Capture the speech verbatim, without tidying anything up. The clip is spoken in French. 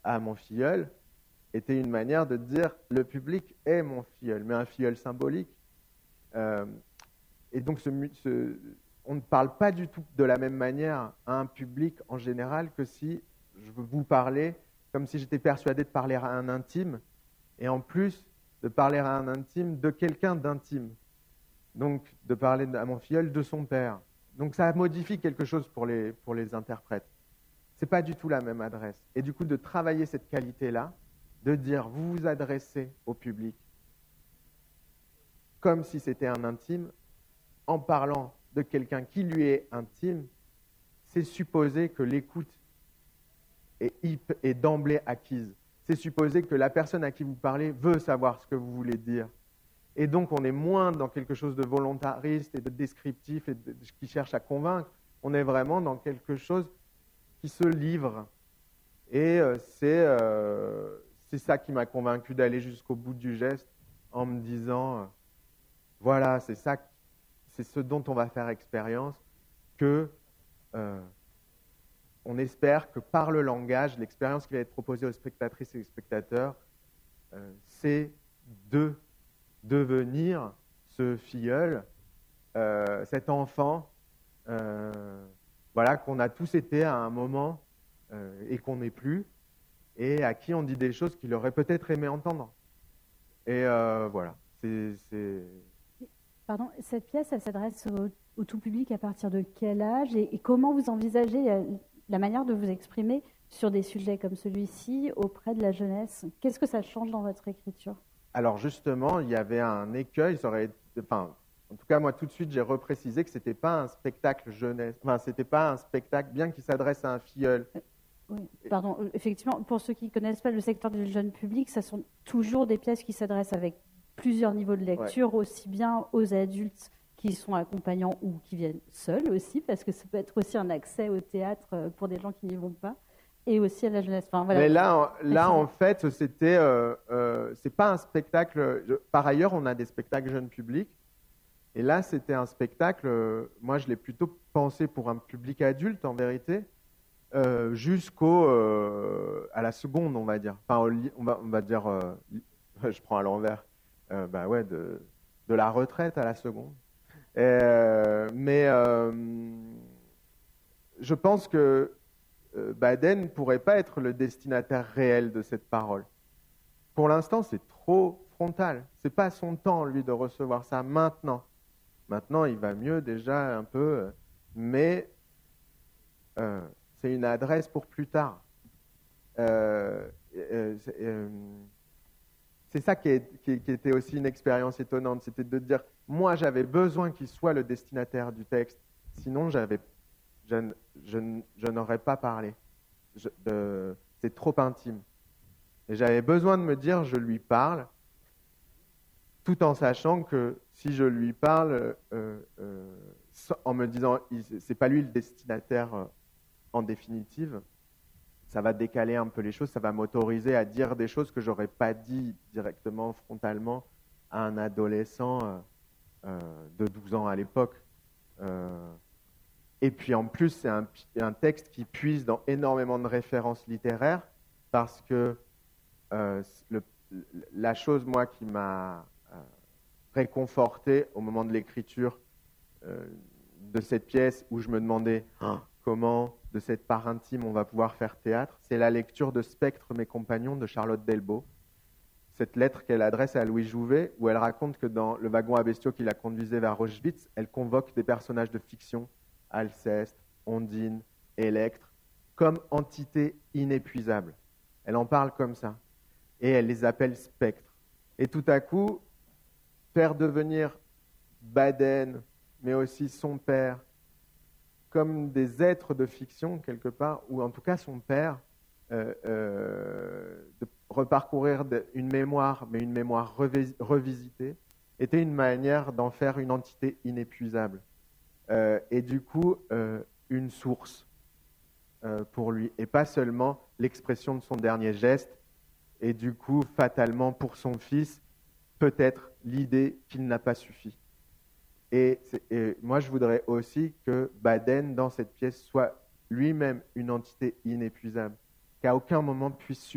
à mon filleul était une manière de dire le public est mon filleul, mais un filleul symbolique. Euh, et donc, ce, ce, on ne parle pas du tout de la même manière à un public en général que si je veux vous parler comme si j'étais persuadé de parler à un intime, et en plus de parler à un intime de quelqu'un d'intime. Donc, de parler à mon filleul de son père. Donc, ça modifie quelque chose pour les, pour les interprètes. Ce n'est pas du tout la même adresse. Et du coup, de travailler cette qualité-là, de dire, vous vous adressez au public comme si c'était un intime, en parlant de quelqu'un qui lui est intime, c'est supposer que l'écoute est, est d'emblée acquise. C'est supposer que la personne à qui vous parlez veut savoir ce que vous voulez dire. Et donc, on est moins dans quelque chose de volontariste et de descriptif et de, qui cherche à convaincre. On est vraiment dans quelque chose qui se livre. Et euh, c'est, euh, c'est ça qui m'a convaincu d'aller jusqu'au bout du geste en me disant, euh, voilà, c'est ça, c'est ce dont on va faire expérience, que euh, on espère que par le langage, l'expérience qui va être proposée aux spectatrices et aux spectateurs, euh, c'est de devenir ce filleul, euh, cet enfant, euh, voilà, qu'on a tous été à un moment euh, et qu'on n'est plus, et à qui on dit des choses qu'il aurait peut-être aimé entendre. Et euh, voilà, c'est, c'est... Pardon, cette pièce, elle s'adresse au, au tout public à partir de quel âge, et, et comment vous envisagez la, la manière de vous exprimer sur des sujets comme celui-ci auprès de la jeunesse? Qu'est-ce que ça change dans votre écriture? Alors justement, il y avait un écueil, ça aurait été, enfin, en tout cas moi tout de suite j'ai reprécisé que c'était pas un spectacle jeunesse, enfin c'était pas un spectacle bien qu'il s'adresse à un filleul. Euh, oui, pardon, effectivement, pour ceux qui ne connaissent pas le secteur du jeune public, ça sont toujours des pièces qui s'adressent avec plusieurs niveaux de lecture, ouais. Aussi bien aux adultes qui sont accompagnants ou qui viennent seuls aussi, parce que ça peut être aussi un accès au théâtre pour des gens qui n'y vont pas, et aussi à la jeunesse. Enfin, voilà. Mais là, là en fait, c'était, euh, euh, c'est pas un spectacle. Je, par ailleurs, on a des spectacles jeunes publics, et là, c'était un spectacle. Euh, moi, je l'ai plutôt pensé pour un public adulte, en vérité, euh, jusqu'au euh, à la seconde, on va dire. Enfin, au, on va, on va dire. Euh, je prends à l'envers. Euh, bah ouais, de, de la retraite à la seconde. Et, euh, mais euh, je pense que euh, Baden ne pourrait pas être le destinataire réel de cette parole. Pour l'instant, c'est trop frontal. C'est pas son temps, lui, de recevoir ça maintenant. Maintenant, il va mieux déjà un peu, mais euh, c'est une adresse pour plus tard. Euh, euh, c'est, euh, C'est ça qui, est, qui, qui était aussi une expérience étonnante, c'était de dire, moi j'avais besoin qu'il soit le destinataire du texte, sinon j'avais, je, je, je n'aurais pas parlé. Je, de, c'est trop intime. Et j'avais besoin de me dire, je lui parle, tout en sachant que si je lui parle, euh, euh, en me disant, c'est pas lui le destinataire euh, en définitive, ça va décaler un peu les choses, ça va m'autoriser à dire des choses que j'aurais pas dit directement, frontalement, à un adolescent euh, euh, de douze ans à l'époque. Euh, et puis en plus, c'est un, un texte qui puise dans énormément de références littéraires, parce que euh, le, la chose, moi, qui m'a euh, réconforté au moment de l'écriture euh, de cette pièce, où je me demandais oh, comment, de cette part intime, on va pouvoir faire théâtre, c'est la lecture de Spectre, mes compagnons, de Charlotte Delbo. Cette lettre qu'elle adresse à Louis Jouvet, où elle raconte que dans le wagon à bestiaux qui la conduisait vers Auschwitz, elle convoque des personnages de fiction, Alceste, Ondine, Électre, comme entités inépuisables. Elle en parle comme ça. Et elle les appelle spectres. Et tout à coup, faire devenir Baden, mais aussi son père, comme des êtres de fiction, quelque part, ou en tout cas son père, euh, euh, de reparcourir de, une mémoire, mais une mémoire revis, revisitée, était une manière d'en faire une entité inépuisable. Euh, et du coup, euh, une source euh, pour lui, et pas seulement l'expression de son dernier geste, et du coup, fatalement, pour son fils, peut-être l'idée qu'il n'a pas suffi. Et, et moi, je voudrais aussi que Baden, dans cette pièce, soit lui-même une entité inépuisable, qu'à aucun moment puisse